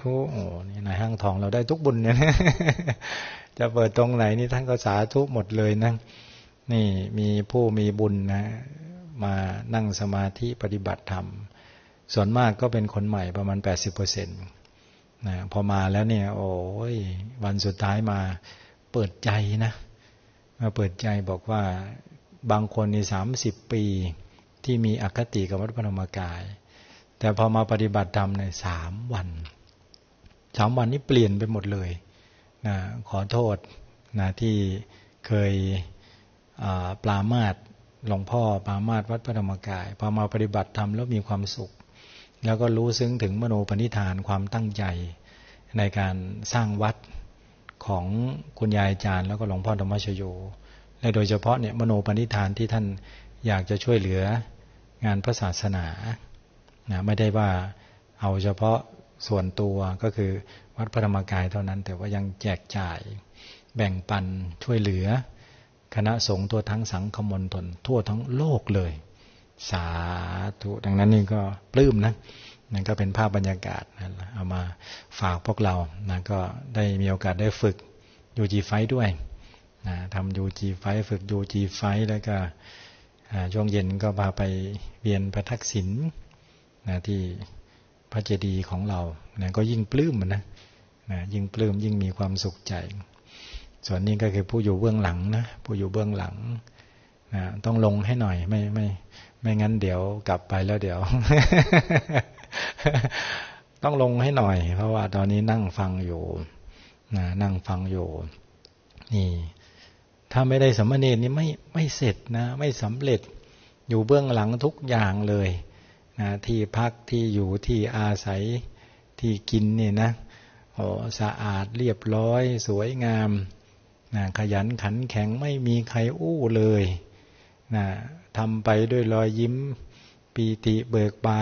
ธุโอ้นี่นายห้างทองเราได้ทุกบุญเนี่ย จะเปิดตรงไหนนี่ท่านก็สาธุหมดเลยนะนี่มีผู้มีบุญนะมานั่งสมาธิปฏิบัติธรรมส่วนมากก็เป็นคนใหม่ประมาณ 80% นะพอมาแล้วเนี่ยโอ้ยวันสุดท้ายมาเปิดใจนะมาเปิดใจบอกว่าบางคนนี่30 ปีที่มีอคติกับวัดพระธรรมกายแต่พอมาปฏิบัติธรรมใน3 วันนี่เปลี่ยนไปหมดเลยนะขอโทษนะที่เคยปรามาสหลวงพ่อปรามาสวัดพระธรรมกายพอมาปฏิบัติธรรมแล้วมีความสุขแล้วก็รู้ซึ้งถึงมโนปณิธานความตั้งใจในการสร้างวัดของคุณยายอาจารย์แล้วก็หลวงพ่อธรรมชโยและโดยเฉพาะเนี่ยมโนปณิธานที่ท่านอยากจะช่วยเหลืองานพระศาสนานะไม่ได้ว่าเอาเฉพาะส่วนตัวก็คือวัดพระธรรมกายเท่านั้นแต่ว่ายังแจกจ่ายแบ่งปันช่วยเหลือคณะสงฆ์ทั่วทั้งสังฆมณฑลทั่วทั้งโลกเลยสาธุดังนั้นนี่ก็ปลื้มนะนั่นก็เป็นภาพบรรยากาศนะเอามาฝากพวกเรานะก็ได้มีโอกาสได้ฝึก UG Fight ด้วยนะทำ UG Fight ฝึก UG Fight แล้วก็ช่วงเย็นก็พาไปเวียนพระทักษิณนะที่พระเจดีย์ของเรานะก็ยิ่งปลื้มนะยิ่งปลื้มยิ่งมีความสุขใจส่วนนี้ก็คือผู้อยู่เบื้องหลังนะผู้อยู่เบื้องหลังนะต้องลงให้หน่อยไม่งั้นเดี๋ยวกลับไปแล้วเดี๋ยว ต้องลงให้หน่อยเพราะว่าตอนนี้นั่งฟังอยู่นะนั่งฟังอยู่นี่ถ้าไม่ได้สามเณรนี่ไม่เสร็จนะไม่สำเร็จอยู่เบื้องหลังทุกอย่างเลยนะที่พักที่อยู่ที่อาศัยที่กินนี่นะโอ้สะอาดเรียบร้อยสวยงามนะขยันขันแข็งไม่มีใครอู้เลยนะทำไปด้วยรอยยิ้มปีติเบิกบาน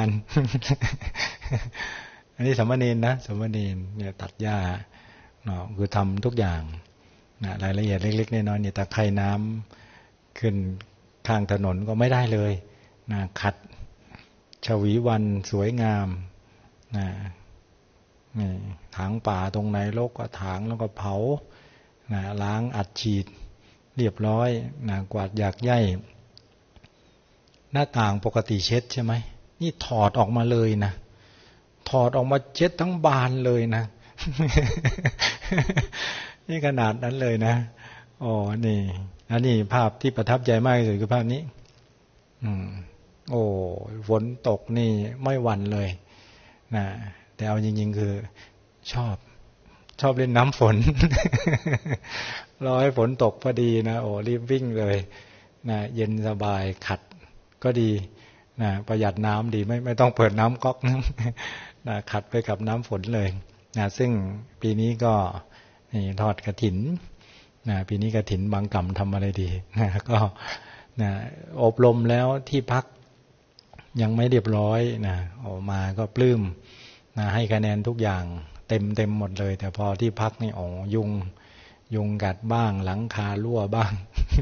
อันนี้สามเณรนะสามเณรเนี่ยตัดหญ้าเนาะคือทำทุกอย่างนะรายละเอียดเล็กๆน้อยๆเนี่ยตะไคร่น้ำขึ้นข้างถนนก็ไม่ได้เลยนะขัดชวีวันสวยงามนะนี่ถางป่าตรงไหนรกก็ถางแล้วก็เผานะล้างอัดฉีดเรียบร้อยนะกวาดหยากไย่หน้าต่างปกติเช็ดใช่ไหมนี่ถอดออกมาเลยนะถอดออกมาเช็ดทั้งบานเลยนะ นี่ขนาดนั้นเลยนะอ๋อนี่อันนี้ภาพที่ประทับใจมากที่สุดคือภาพนี้โอ้ฝนตกนี่ไม่หวั่นเลยนะแต่เอาจริงๆคือชอบเล่นน้ำฝน รอให้ฝนตกพอดีนะโอ้รีบวิ่งเลยนะเย็นสบายขัดก็ดีนะประหยัดน้ำดีไม่ต้องเปิดน้ำก๊อกนะขัดไปกับน้ำฝนเลยนะซึ่งปีนี้ก็นี่ทอดกฐินนะปีนี้กฐินบางกล่ำทำอะไรดีนะก็นะอบรมแล้วที่พักยังไม่เรียบร้อยนะออกมาก็ปลื้มนะให้คะแนนทุกอย่างเต็มหมดเลยแต่พอที่พักนี่อ๋อยุงกัดบ้างหลังคารั่วบ้าง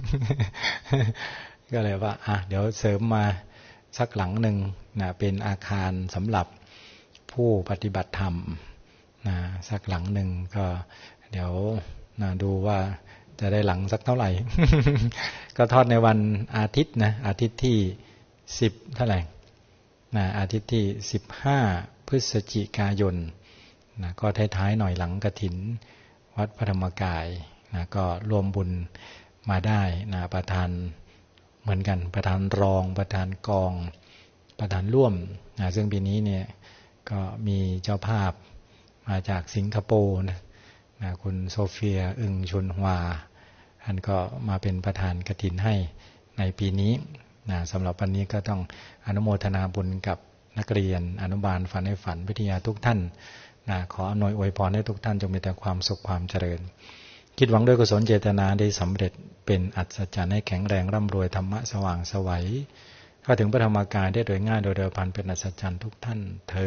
ก็เลยว่าเดี๋ยวเสริมมาสักหลังหนึ่งนะเป็นอาคารสำหรับผู้ปฏิบัติธรรมนะสักหลังหนึ่งก็เดี๋ยวนะดูว่าจะได้หลังสักเท่าไหร่ ก็ทอดในวันอาทิตย์นะอาทิตย์ที่10เท่าไหร่นะอาทิตย์ที่15พฤศจิกายนนะก็ท้ายๆหน่อยหลังกฐินวัดพระธรรมกายนะก็รวมบุญมาได้นะประธานเหมือนกันประธานรองประธานกองประธานร่วมนะซึ่งปีนี้เนี่ยก็มีเจ้าภาพมาจากสิงคโปร์นะคุณโซเฟียอึงชุนฮวาท่านก็มาเป็นประธานกฐินให้ในปีนี้นะสำหรับวันนี้ก็ต้องอนุโมทนาบุญกับนักเรียนอนุบาลฝันในฝันวิทยาทุกท่านนะขออำนวยอวยพรให้ทุกท่านจงมีแต่ความสุขความเจริญคิดหวังด้วยกุศลเจตนาได้สำเร็จเป็นอัศจรรย์ให้แข็งแรงร่ำรวยธรรมะสว่างไสวเข้าถึงพระธรรมกายได้โดยง่ายโดยเร็วพลันเป็นอัศจรรย์ทุกท่านเทอ